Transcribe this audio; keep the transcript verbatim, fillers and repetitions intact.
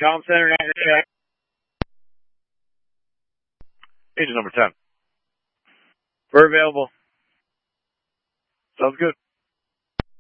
Comm center, niner check. Agent number ten. We're available. Sounds good.